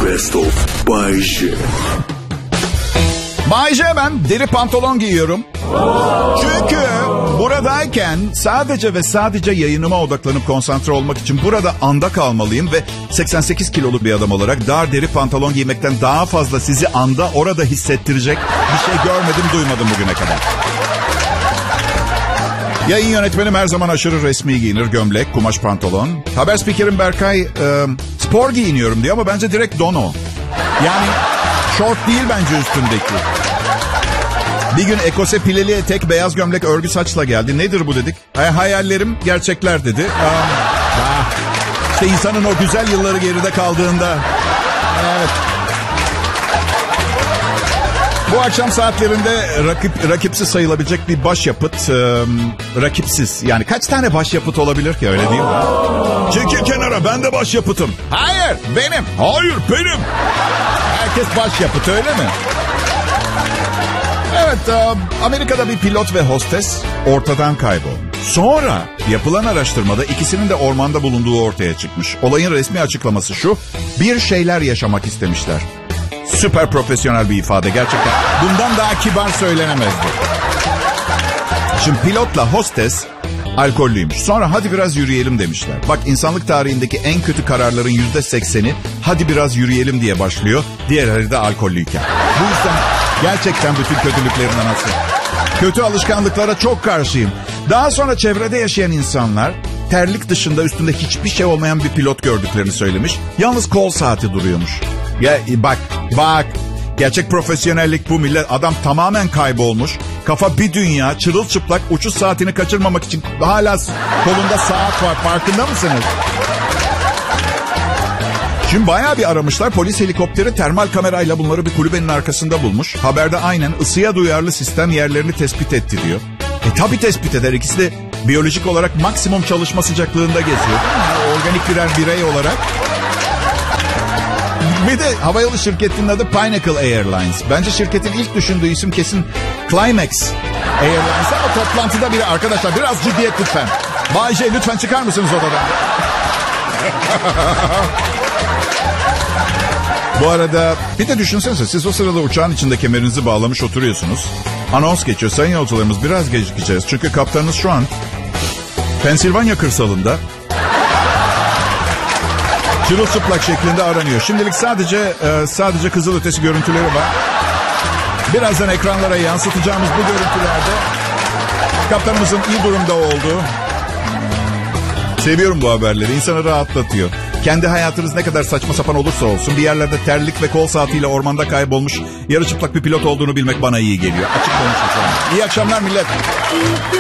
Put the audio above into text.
Best of Bay J. Bay J, ben deri pantolon giyiyorum. Çünkü buradayken sadece ve sadece yayınıma odaklanıp konsantre olmak için burada anda kalmalıyım ve 88 kiloluk bir adam olarak dar deri pantolon giymekten daha fazla sizi anda orada hissettirecek bir şey görmedim, duymadım bugüne kadar. Yayın yönetmenim her zaman aşırı resmi giyinir. Gömlek, kumaş pantolon. Haber spikerim Berkay spor giyiniyorum diyor ama bence direkt dono. Yani şort değil bence üstündeki. Bir gün Ekose pileli etek, beyaz gömlek, örgü saçla geldi. Nedir bu dedik. Hayallerim gerçekler dedi. İşte insanın o güzel yılları geride kaldığında. Evet. Bu akşam saatlerinde rakipsiz sayılabilecek bir başyapıt. Rakipsiz. Yani kaç tane başyapıt olabilir ki, öyle değil mi? Çekil kenara, ben de başyapıtım. Hayır benim. Hayır benim. Herkes başyapıt, öyle mi? Evet, Amerika'da bir pilot ve hostes ortadan kaybolmuş. Sonra yapılan araştırmada ikisinin de ormanda bulunduğu ortaya çıkmış. Olayın resmi açıklaması şu: bir şeyler yaşamak istemişler. Süper profesyonel bir ifade gerçekten. Bundan daha kibar söylenemezdi. Şimdi pilotla hostes alkollüymüş. Sonra hadi biraz yürüyelim demişler. Bak, insanlık tarihindeki en kötü kararların %80'i hadi biraz yürüyelim diye başlıyor. Diğerleri de alkollüyken. Bu yüzden gerçekten bütün kötülüklerin anası. Kötü alışkanlıklara çok karşıyım. Daha sonra çevrede yaşayan insanlar terlik dışında üstünde hiçbir şey olmayan bir pilot gördüklerini söylemiş. Yalnız kol saati duruyormuş. Ya bak. Gerçek profesyonellik bu millet. Adam tamamen kaybolmuş. Kafa bir dünya, çırılçıplak, uçuş saatini kaçırmamak için hala kolunda saat var. Farkında mısınız? Şimdi bayağı bir aramışlar. Polis helikopteri termal kamerayla bunları bir kulübenin arkasında bulmuş. Haberde aynen ısıya duyarlı sistem yerlerini tespit etti diyor. Tabii tespit eder. İkisi de biyolojik olarak maksimum çalışma sıcaklığında geziyor. Organik birer birey olarak. Bir de havayolu şirketinin adı Pinnacle Airlines. Bence şirketin ilk düşündüğü isim kesin Climax Airlines. Ama toplantıda biri, arkadaşlar biraz ciddiyet lütfen. Bay J, lütfen çıkar mısınız odadan? Bu arada bir de düşünsenize, siz o sırada uçağın içinde kemerinizi bağlamış oturuyorsunuz. Anons geçiyor: sayın yolcularımız biraz gecikeceğiz. Çünkü kaptanınız şu an Pensilvanya kırsalında çırılçıplak şeklinde aranıyor. Şimdilik sadece kızılötesi görüntüleri var. Birazdan ekranlara yansıtacağımız bu görüntülerde kaptanımızın iyi durumda olduğu. Seviyorum bu haberleri. İnsanı rahatlatıyor. Kendi hayatınız ne kadar saçma sapan olursa olsun bir yerlerde terlik ve kol saatiyle ormanda kaybolmuş yarı çıplak bir pilot olduğunu bilmek bana iyi geliyor. Açık konuşacağım. İyi akşamlar millet.